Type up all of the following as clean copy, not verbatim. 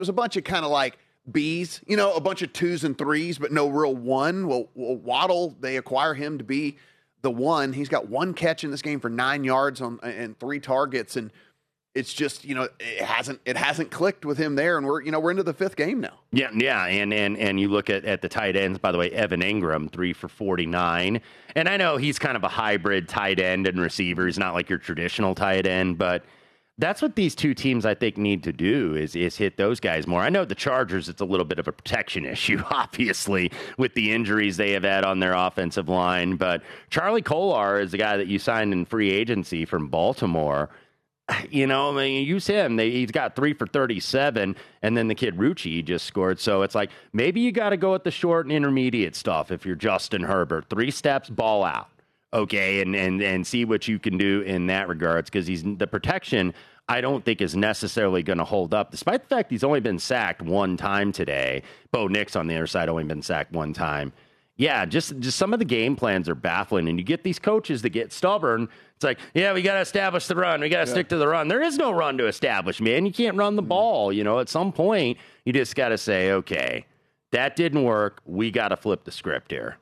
There's a bunch of kind of like B's, a bunch of 2s and 3s, but no real 1. Well, Waddle, they acquire him to be the 1. He's got 1 catch in this game for 9 yards and 3 targets, and it's just it hasn't clicked with him there, and we're into the 5th game now. Yeah, and you look at the tight ends. By the way, Evan Ingram 3 for 49, and I know he's kind of a hybrid tight end and receiver. He's not like your traditional tight end, but that's what these two teams, I think, need to do is hit those guys more. I know the Chargers, it's a little bit of a protection issue, obviously, with the injuries they have had on their offensive line. But Charlie Kolar is the guy that you signed in free agency from Baltimore. Use him. He's got 3 for 37, and then the kid Rucci just scored. So it's like maybe you got to go at the short and intermediate stuff if you're Justin Herbert. 3 steps, ball out. Okay, and see what you can do in that regards, because the protection, I don't think, is necessarily going to hold up, despite the fact he's only been sacked 1 time today. Bo Nix on the other side only been sacked 1 time. Yeah, just some of the game plans are baffling, and you get these coaches that get stubborn. It's like, yeah, we got to establish the run. We got to stick to the run. There is no run to establish, man. You can't run the ball. At some point, you just got to say, okay, that didn't work. We got to flip the script here.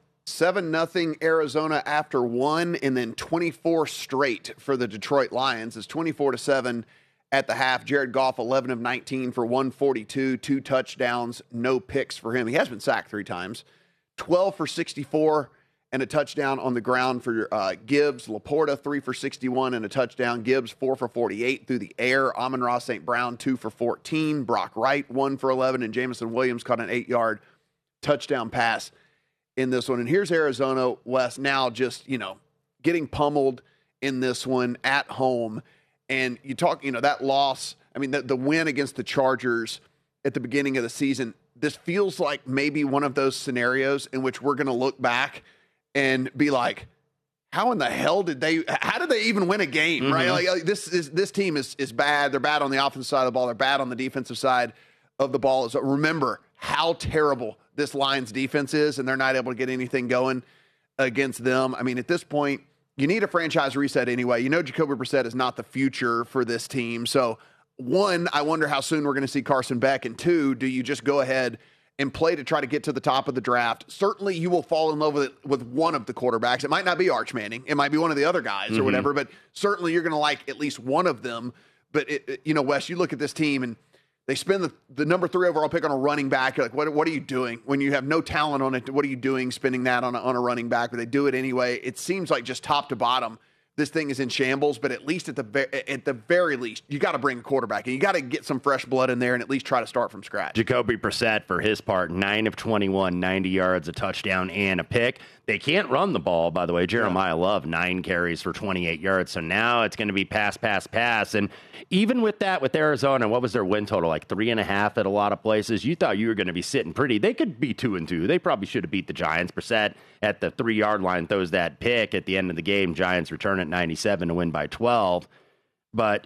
7-0 Arizona after 1, and then 24 straight for the Detroit Lions. It's 24-7 at the half. Jared Goff, 11 of 19 for 142, 2 touchdowns, no picks for him. He has been sacked 3 times. 12 for 64 and a touchdown on the ground for Gibbs. Laporta, 3 for 61 and a touchdown. Gibbs, 4 for 48 through the air. Amon-Ra St. Brown, 2 for 14. Brock Wright, 1 for 11. And Jameson Williams caught an 8-yard touchdown pass in this one. And here's Arizona, Wes, now just, getting pummeled in this one at home. And you talk, that loss, the win against the Chargers at the beginning of the season, this feels like maybe one of those scenarios in which we're going to look back and be like, how in the hell did they even win a game, mm-hmm. right? Like this team is bad. They're bad on the offensive side of the ball. They're bad on the defensive side of the ball. So remember how terrible this Lions defense is, and they're not able to get anything going against them. At this point, you need a franchise reset anyway. Jacoby Brissett is not the future for this team. So, 1, I wonder how soon we're going to see Carson Beck. And 2, do you just go ahead and play to try to get to the top of the draft? Certainly you will fall in love with one of the quarterbacks. It might not be Arch Manning. It might be one of the other guys or whatever, but certainly you're going to like at least one of them. But, Wes, you look at this team and they spend the number 3 overall pick on a running back. You're like, what are you doing? When you have no talent on it, what are you doing spending that on a running back? But they do it anyway. It seems like just top to bottom, this thing is in shambles, but at least at the very least, you got to bring a quarterback, and you got to get some fresh blood in there and at least try to start from scratch. Jacoby Brissett, for his part, 9 of 21, 90 yards, a touchdown, and a pick. They can't run the ball, by the way. Jeremiah Love, 9 carries for 28 yards. So now it's going to be pass. And even with that, with Arizona, what was their win total? Like 3.5 at a lot of places. You thought you were going to be sitting pretty. They could be 2-2. They probably should have beat the Giants. Brissett at the 3-yard line throws that pick at the end of the game. Giants return at 97 to win by 12. But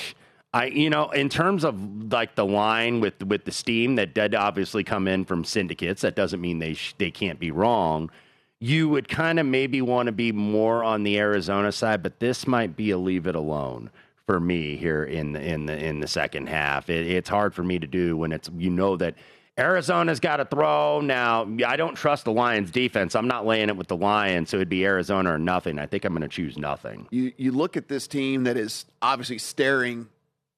in terms of like the line with the steam that did obviously come in from syndicates, that doesn't mean they can't be wrong. You would kind of maybe want to be more on the Arizona side, but this might be a leave it alone for me here in the second half. It's hard for me to do when it's that Arizona's got to throw. Now, I don't trust the Lions defense. I'm not laying it with the Lions, so it'd be Arizona or nothing. I think I'm going to choose nothing. You look at this team that is obviously staring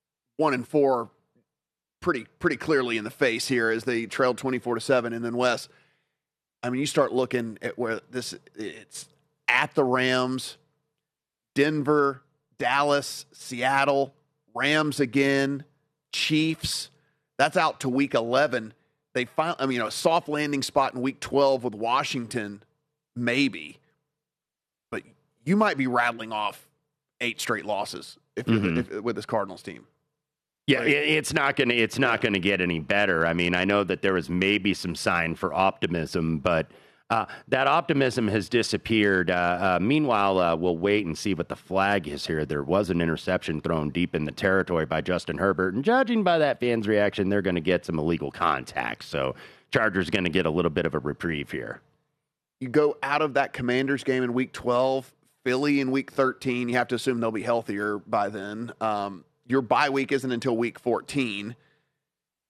1-4 pretty clearly in the face here as they trailed 24-7, and then Wes, you start looking at where it's at the Rams, Denver, Dallas, Seattle, Rams again, Chiefs. That's out to week 11. They finally, a soft landing spot in week 12 with Washington, maybe. But you might be rattling off 8 straight losses if with this Cardinals team. Yeah, it's not gonna get any better. I know that there was maybe some sign for optimism, but that optimism has disappeared. Meanwhile, we'll wait and see what the flag is here. There was an interception thrown deep in the territory by Justin Herbert, and judging by that fans' reaction, they're going to get some illegal contact. So Chargers going to get a little bit of a reprieve here. You go out of that Commanders game in week 12, Philly in week 13. You have to assume they'll be healthier by then. Your bye week isn't until week 14.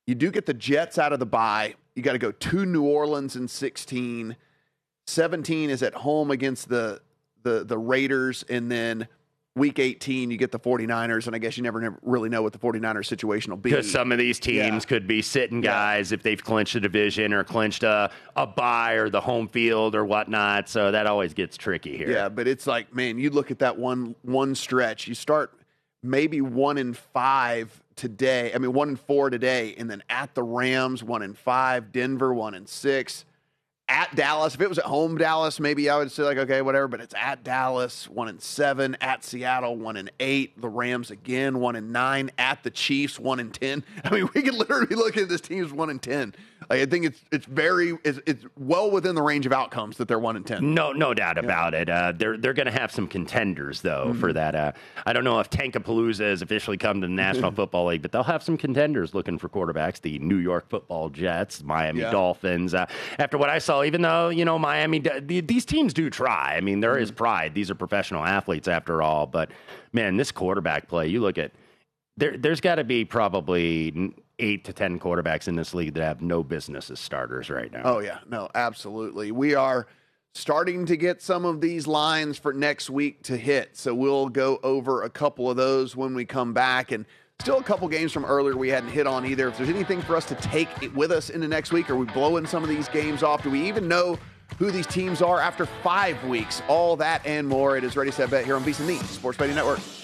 You do get the Jets out of the bye. You got to go to New Orleans in 16. 17 is at home against the Raiders, and then week 18, you get the 49ers, and I guess you never really know what the 49ers situation will be. Because some of these teams could be sitting guys if they've clinched a division or clinched a bye or the home field or whatnot, so that always gets tricky here. Yeah, but it's like, man, you look at that one stretch. You start maybe 1-5 today. 1-4 today, and then at the Rams, 1-5, Denver, 1-6. At Dallas, if it was at home Dallas, maybe I would say, like, okay, whatever, but it's at Dallas, 1-7, at Seattle, 1-8, the Rams again, 1-9, at the Chiefs, 1-10. We could literally be looking at this team's 1-10. Like, I think it's well within the range of outcomes that they're 1-10. No doubt about it. They're going to have some contenders though for that. I don't know if Tankapalooza has officially come to the National Football League, but they'll have some contenders looking for quarterbacks. The New York Football Jets, Miami Dolphins. After what I saw, even though Miami, these teams do try. There is pride. These are professional athletes after all. But man, this quarterback play, you look at there's got to be probably 8 to 10 quarterbacks in this league that have no business as starters right now. Oh, yeah. No, absolutely. We are starting to get some of these lines for next week to hit. So we'll go over a couple of those when we come back. And still a couple games from earlier we hadn't hit on either. If there's anything for us to take it with us into next week, are we blowing some of these games off? Do we even know who these teams are after 5 weeks? All that and more. It is Ready, Set, Bet here on VSiN, the Sports Betting Network.